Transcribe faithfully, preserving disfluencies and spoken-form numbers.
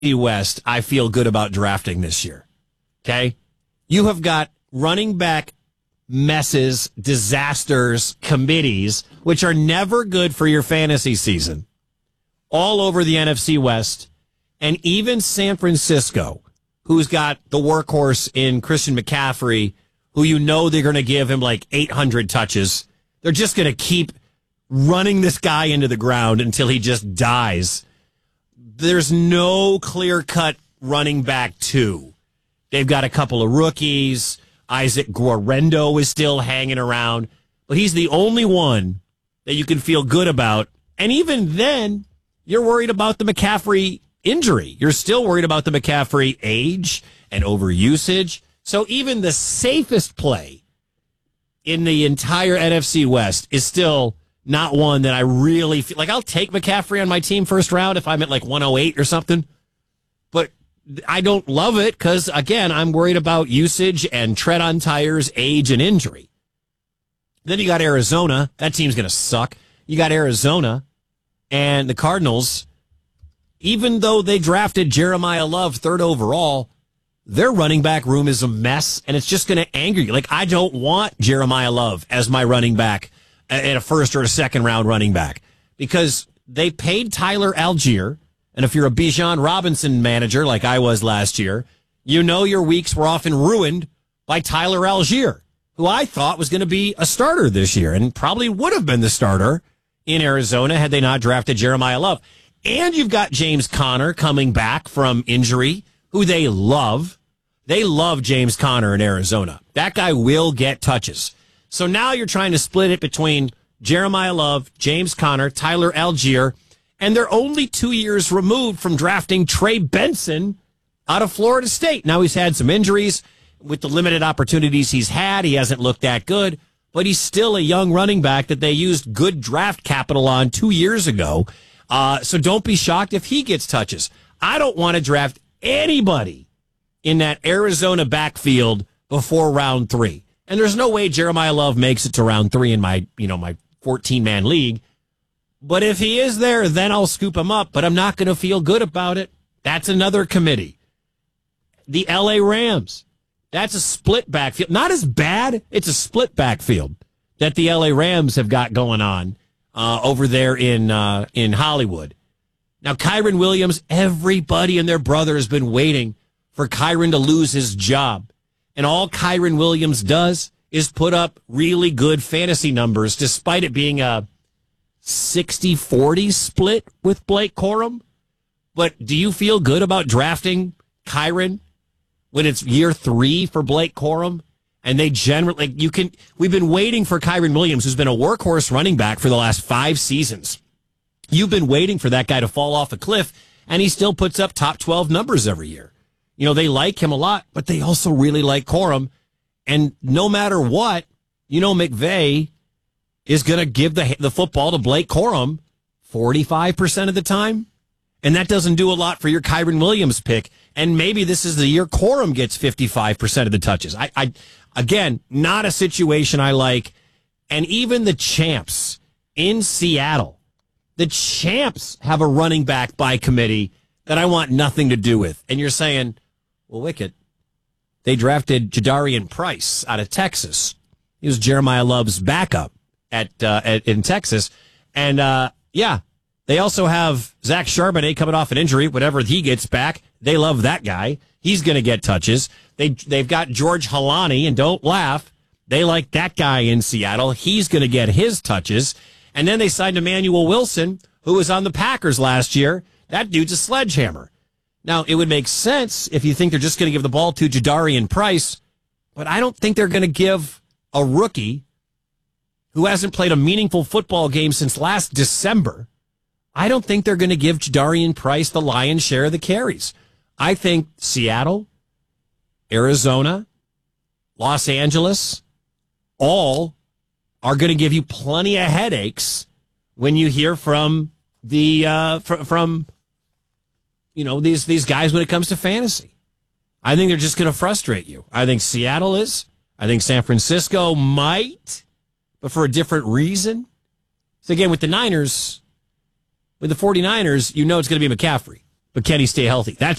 West, I feel good about drafting this year. Okay? You have got running back messes, disasters, committees, which are never good for your fantasy season, all over the N F C West, and even San Francisco, who's got the workhorse in Christian McCaffrey, who you know they're going to give him like eight hundred touches. They're just going to keep running this guy into the ground until he just dies. There's no clear-cut running back two. They've got a couple of rookies. Isaac Guarendo is still hanging around, but he's the only one that you can feel good about. And even then, you're worried about the McCaffrey injury. You're still worried about the McCaffrey age and overusage. So even the safest play in the entire N F C West is still not one that I really feel like. I'll take McCaffrey on my team first round if I'm at like one oh eight or something. But I don't love it because, again, I'm worried about usage and tread on tires, age, and injury. Then you got Arizona. That team's going to suck. You got Arizona and the Cardinals. Even though they drafted Jeremiah Love third overall, their running back room is a mess, and it's just going to anger you. Like, I don't want Jeremiah Love as my running back at a first or a second round running back because they paid Tyler Algier. And if you're a Bijan Robinson manager like I was last year, you know your weeks were often ruined by Tyler Algier, who I thought was going to be a starter this year and probably would have been the starter in Arizona had they not drafted Jeremiah Love. And you've got James Conner coming back from injury, who they love. They love James Conner in Arizona. That guy will get touches. So now you're trying to split it between Jeremiah Love, James Conner, Tyler Algier, and they're only two years removed from drafting Trey Benson out of Florida State. Now he's had some injuries. With the limited opportunities he's had, he hasn't looked that good, but he's still a young running back that they used good draft capital on two years ago. Uh, so don't be shocked if he gets touches. I don't want to draft anybody in that Arizona backfield before round three. And there's no way Jeremiah Love makes it to round three in my, you know, my fourteen-man league. But if he is there, then I'll scoop him up. But I'm not going to feel good about it. That's another committee. The L A Rams. That's a split backfield. Not as bad. It's a split backfield that the L A Rams have got going on uh, over there in uh, in Hollywood. Now, Kyren Williams, everybody and their brother has been waiting for Kyren to lose his job. And all Kyren Williams does is put up really good fantasy numbers, despite it being a sixty forty split with Blake Corum. But do you feel good about drafting Kyren when it's year three for Blake Corum? And they generally, you can, we've been waiting for Kyren Williams, who's been a workhorse running back for the last five seasons. You've been waiting for that guy to fall off a cliff, and he still puts up top twelve numbers every year. You know, they like him a lot, but they also really like Corum. And no matter what, you know, McVay is going to give the the football to Blake Corum forty-five percent of the time. And that doesn't do a lot for your Kyren Williams pick. And maybe this is the year Corum gets fifty-five percent of the touches. I, I, again, not a situation I like. And even the champs in Seattle, the champs have a running back by committee that I want nothing to do with. And you're saying, well, Wicket, they drafted Jadarian Price out of Texas. He was Jeremiah Love's backup at, uh, at in Texas. And, uh, yeah, they also have Zach Charbonnet coming off an injury. Whenever he gets back, they love that guy. He's going to get touches. They, they've got George Halani, and don't laugh, they like that guy in Seattle. He's going to get his touches. And then they signed Emmanuel Wilson, who was on the Packers last year. That dude's a sledgehammer. Now, it would make sense if you think they're just going to give the ball to Jadarian Price, but I don't think they're going to give a rookie who hasn't played a meaningful football game since last December. I don't think they're going to give Jadarian Price the lion's share of the carries. I think Seattle, Arizona, Los Angeles, all are going to give you plenty of headaches when you hear from the uh, fr- from you know these these guys when it comes to fantasy. I think they're just going to frustrate you. I think Seattle is. I think San Francisco might, but for a different reason. So again, with the Niners, with the 49ers, you know it's going to be McCaffrey. but can he stay healthy? That's